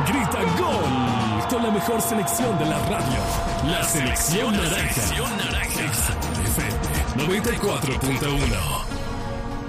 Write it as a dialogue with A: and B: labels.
A: grita gol con la mejor selección de la radio. La selección naranja. XFM 94.1.